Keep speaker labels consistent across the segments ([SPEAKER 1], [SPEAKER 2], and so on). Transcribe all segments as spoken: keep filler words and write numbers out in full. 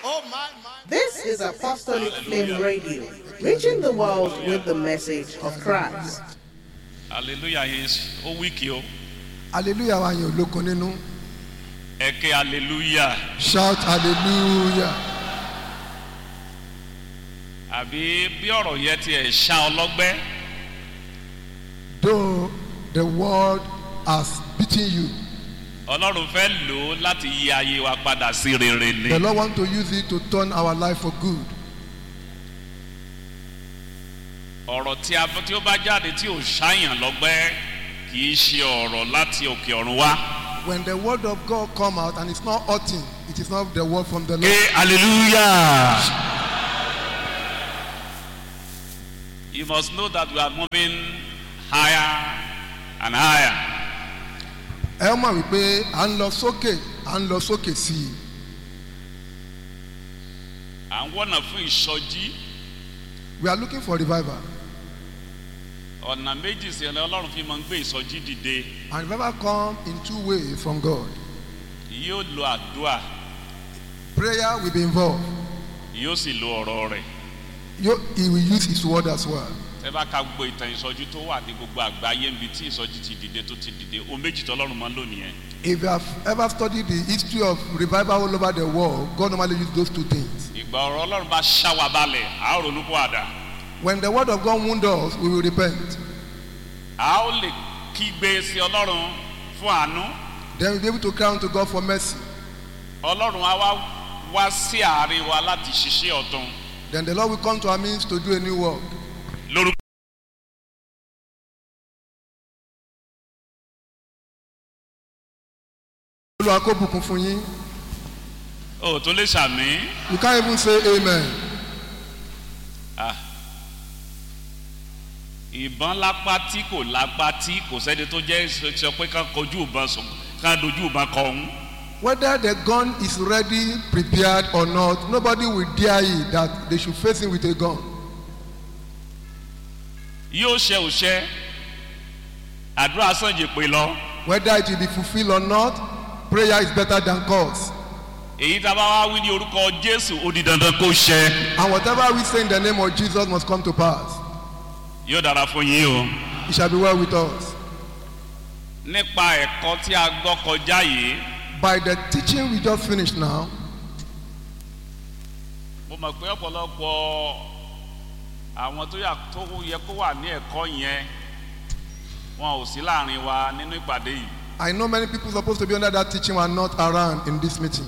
[SPEAKER 1] This is Apostolic Flame Radio, reaching the world with the message of Christ.
[SPEAKER 2] Hallelujah is o wiki o.
[SPEAKER 3] Hallelujah wa yin olókun nínú.
[SPEAKER 2] Eke hallelujah.
[SPEAKER 3] Shout hallelujah.
[SPEAKER 2] Àbí bí ọ̀rọ̀ yẹn ti ẹ̀ ṣá ọlọ́gbẹ́.
[SPEAKER 3] Though the world has beaten you,
[SPEAKER 2] Ọlọ́run fẹ́ lò ó láti yí ayé wa padà sí rere ni.
[SPEAKER 3] the Lord wants to use it to turn our life for good.
[SPEAKER 2] Ọ̀rọ̀ tí a tí ó bá jáde tí ò ṣáyàn lọ́gbẹ́ kì í ṣe ọ̀rọ̀ láti òkè ọ̀run wá.
[SPEAKER 3] When the word of God come out and it's not hurting, it is not the word from the Lord.
[SPEAKER 2] Hey, hallelujah. You must know that we are moving higher and higher.
[SPEAKER 3] Ẹ mọ̀ wípé à ń lọ sókè, à ń lọ sókè sí i.
[SPEAKER 2] À ń wọ́nà fún ìsọjí.
[SPEAKER 3] We are looking for revival.
[SPEAKER 2] Ọ̀nà méjì sí ẹni Ọlọ́run fi máa ń gbé ìsọjí dìde.
[SPEAKER 3] And revival come in two ways from God.
[SPEAKER 2] Yóò lo àdúrà.
[SPEAKER 3] Prayer will be involved.
[SPEAKER 2] Yóò sì lo ọ̀rọ̀ rẹ̀.
[SPEAKER 3] You, he will use his word as well.
[SPEAKER 2] Ẹ bá ka gbogbo ìtàn ìsọjí tó wà ní gbogbo àgbáyé níbi tí ìsọjí ti dìde tó ti dìde o méjì tó Ọlọ́run máa ń lò nìyẹn.
[SPEAKER 3] If you have ever studied the history of revival all over the world, God normally uses those two things.
[SPEAKER 2] Ìgbà ọ̀rọ̀ Ọlọ́run bá ṣá wa balẹ̀, a ó ronú kó àdá.
[SPEAKER 3] When the word of God wounds us, we will repent.
[SPEAKER 2] A ó lè kígbe sí Ọlọ́run fún àánú.
[SPEAKER 3] Then we'll be able to cry unto God for mercy.
[SPEAKER 2] Ọlọ́run á wá wá sí àárín wa láti ṣiṣẹ́ ọ̀tun.
[SPEAKER 3] Then the Lord will come to our means to do a new work.
[SPEAKER 2] Lórúkọ
[SPEAKER 3] Olúwa kó bùkún fún yín.
[SPEAKER 2] o tó lè ṣàmì.
[SPEAKER 3] You can't even say amen.
[SPEAKER 2] Ah. Ìbọn lápá tí kò lápá tí kò sẹ́ni tó jẹ́ sọ pé ká kojú ìbọn sùn ká dojú ìbọn kọ òun.
[SPEAKER 3] Whether the gun is ready, prepared or not, nobody will dare it that they should face him with a gun.
[SPEAKER 2] Yóò ṣe òṣẹ àdúrà sàn jè pé lọ.
[SPEAKER 3] Whether it will be fulfilled or not, prayer is better than curse.
[SPEAKER 2] Èyí tá a bá wá wí ní orúkọ Jésù ó di dandan kó ṣẹ.
[SPEAKER 3] And whatever we say in the name of Jesus must come to pass.
[SPEAKER 2] Yóò dára fún yín o.
[SPEAKER 3] It shall be well with us.
[SPEAKER 2] Nípa ẹ̀kọ́ tí a gbọ́ kọjá yìí.
[SPEAKER 3] By the teaching we just finished now,
[SPEAKER 2] Mo mọ̀ pé ọ̀pọ̀lọpọ̀ àwọn tó yà tó yẹ kó wà ní ẹ̀kọ́ yẹn wọn ò sí láàrin wa nínú ìpàdé yìí.
[SPEAKER 3] I know many people supposed to be under that teaching were not around in this meeting.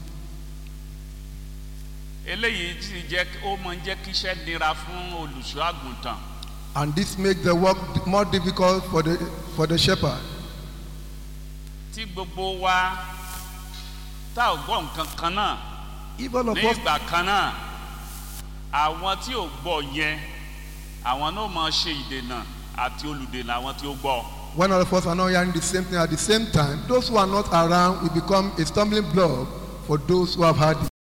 [SPEAKER 2] Eléyìí ti jẹ́ ó máa ń jẹ́ kí iṣẹ́ nira fún olùṣọ́ àgùntàn.
[SPEAKER 3] And this makes the work more difficult for the for the shepherd.
[SPEAKER 2] Tí gbogbo wa tá ò gbọ́ nǹkan kan náà
[SPEAKER 3] If all of
[SPEAKER 2] ní
[SPEAKER 3] us,
[SPEAKER 2] ìgbà kan náà àwọn tí ò gbọ́ yẹn àwọn náà máa ṣe ìdènà àti olùdènà àwọn tí ó gbọ́.
[SPEAKER 3] when all of us are not hearing the same thing at the same time, those who are not around will become a stumbling block for those who have heard it.